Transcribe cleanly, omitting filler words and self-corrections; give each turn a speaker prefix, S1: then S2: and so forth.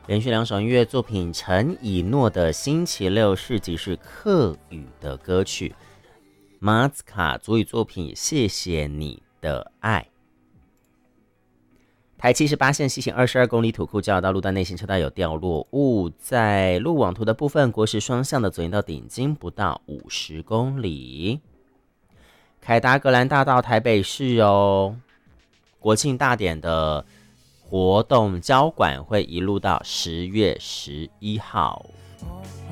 S1: 连续2首音乐作品，陈以诺的《星期六市集》是客语的歌曲，马子卡族语作品《谢谢你的爱》。台78线西行22公里土库交流道路段内行车道有掉落物，在路网图的部分，国时双向的左营到顶金不到50公里。凯达格兰大道台北市国庆大典的活动交管会一路到10月11号。